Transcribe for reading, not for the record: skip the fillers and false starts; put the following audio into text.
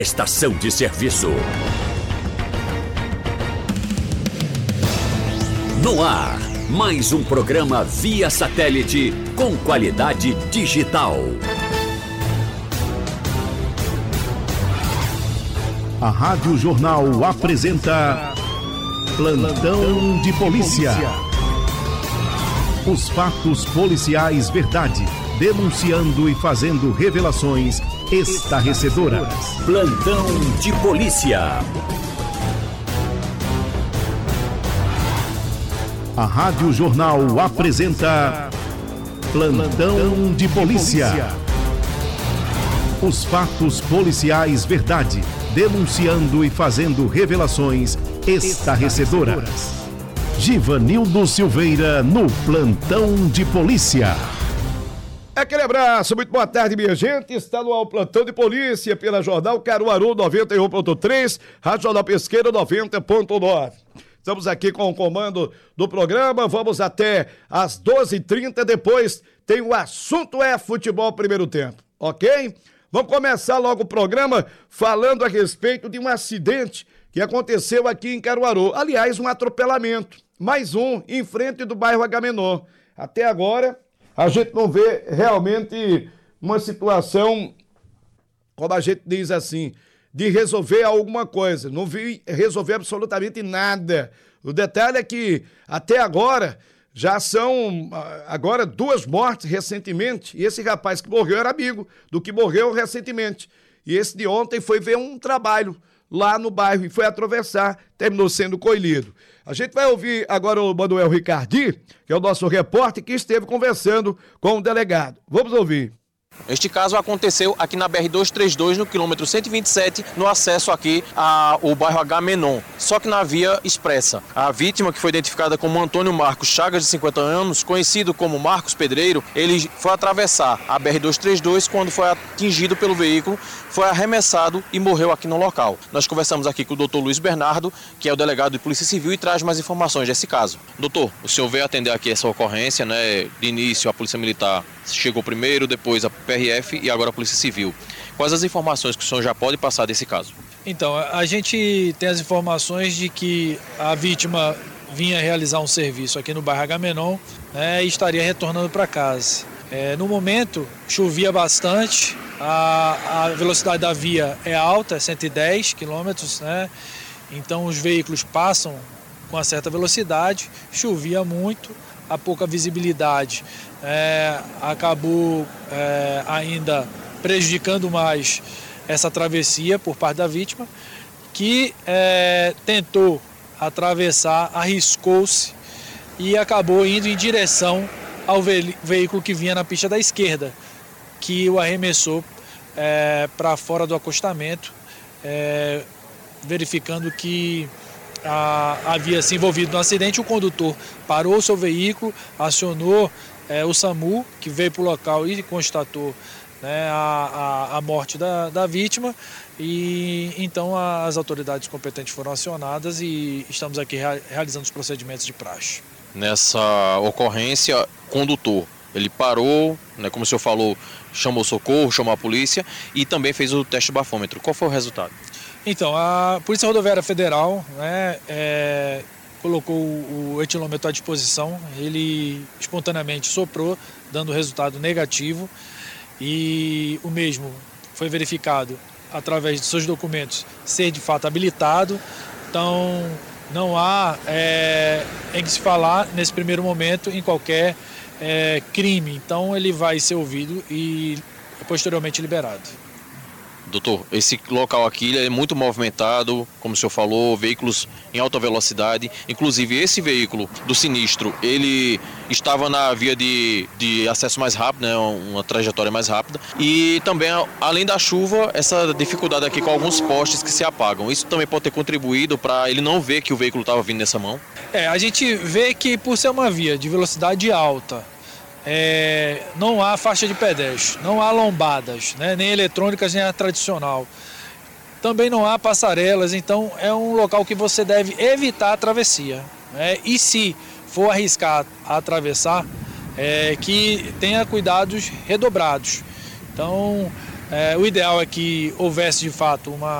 Estação de serviço. No ar, mais um programa via satélite com qualidade digital. A Rádio Jornal apresenta Plantão de Polícia. Os fatos policiais verdade, denunciando e fazendo revelações estarrecedoras. Plantão de Polícia. A Rádio Jornal apresenta Plantão de Polícia. Os fatos policiais verdade, denunciando e fazendo revelações estarrecedoras. Givanildo Silveira no Plantão de Polícia. Aquele abraço, muito boa tarde, minha gente. Está no ar o Plantão de Polícia pela Jornal Caruaru 91.3, Rádio Jornal Pesqueira 90.9. Estamos aqui com o comando do programa, vamos até às 12h30, depois tem o assunto futebol primeiro tempo, ok? Vamos começar logo o programa falando a respeito de um acidente que aconteceu aqui em Caruaru. Aliás, um atropelamento, mais um, em frente do bairro Agamenon. Até agora, a gente não vê realmente uma situação, como a gente diz assim, de resolver alguma coisa. Não vi resolver absolutamente nada. O detalhe é que, até agora, já são agora 2 mortes recentemente. E esse rapaz que morreu era amigo do que morreu recentemente. E esse de ontem foi ver um trabalho lá no bairro e foi atravessar, terminou sendo colhido. A gente vai ouvir agora o Manuel Ricardi, que é o nosso repórter, que esteve conversando com o delegado. Vamos ouvir. Este caso aconteceu aqui na BR-232, no quilômetro 127, no acesso aqui ao bairro Agamenon, só que na via expressa. A vítima, que foi identificada como Antônio Marcos Chagas, de 50 anos, conhecido como Marcos Pedreiro, ele foi atravessar a BR-232 quando foi atingido pelo veículo, foi arremessado e morreu aqui no local. Nós conversamos aqui com o doutor Luiz Bernardo, que é o delegado de Polícia Civil, e traz mais informações desse caso. Doutor, o senhor veio atender aqui essa ocorrência, né? De início, a Polícia Militar chegou primeiro, depois a PRF e agora a Polícia Civil. Quais as informações que o senhor já pode passar desse caso? Então, a gente tem as informações de que a vítima vinha realizar um serviço aqui no bairro Agamenon, né, e estaria retornando para casa. No momento, chovia bastante, a velocidade da via é alta, é 110 km, né? Então os veículos passam com uma certa velocidade, chovia muito, a pouca visibilidade acabou ainda prejudicando mais essa travessia por parte da vítima, que tentou atravessar, arriscou-se e acabou indo em direção ao veículo que vinha na pista da esquerda, que o arremessou para fora do acostamento, verificando que havia se envolvido no acidente. O condutor parou o seu veículo, acionou o SAMU, que veio para o local e constatou, né, a morte da vítima, e então as autoridades competentes foram acionadas e estamos aqui realizando os procedimentos de praxe. Nessa ocorrência, o condutor, ele parou, né, como o senhor falou, chamou socorro, chamou a polícia e também fez o teste bafômetro. Qual foi o resultado? Então, a Polícia Rodoviária Federal, né, colocou o etilômetro à disposição, ele espontaneamente soprou, dando resultado negativo, e o mesmo foi verificado através de seus documentos ser de fato habilitado. Então, não há em que se falar nesse primeiro momento em qualquer crime. Então, ele vai ser ouvido e posteriormente liberado. Doutor, esse local aqui é muito movimentado, como o senhor falou, veículos em alta velocidade. Inclusive, esse veículo do sinistro, ele estava na via de acesso mais rápido, né, uma trajetória mais rápida. E também, além da chuva, essa dificuldade aqui com alguns postes que se apagam. Isso também pode ter contribuído para ele não ver que o veículo estava vindo nessa mão? A gente vê que, por ser uma via de velocidade alta, não há faixa de pedestre, não há lombadas, né, nem eletrônicas, nem a tradicional. Também não há passarelas, então é um local que você deve evitar a travessia, né? E se for arriscar a atravessar, que tenha cuidados redobrados. Então, O ideal é que houvesse de fato uma